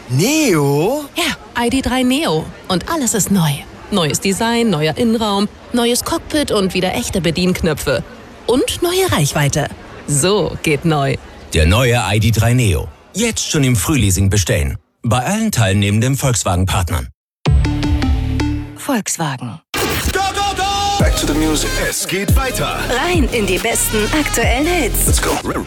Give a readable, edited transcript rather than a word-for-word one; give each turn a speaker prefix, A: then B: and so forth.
A: Neo?
B: Ja, ID.3 Neo. Und alles ist neu. Neues Design, neuer Innenraum, neues Cockpit und wieder echte Bedienknöpfe. Und neue Reichweite. So geht neu.
C: Der neue ID.3 Neo. Jetzt schon im Frühleasing bestellen. Bei allen teilnehmenden Volkswagen-Partnern.
B: Volkswagen.
A: Go, go, go!
D: Back to the music. Es geht weiter.
E: Rein in die besten aktuellen Hits.
D: Let's go.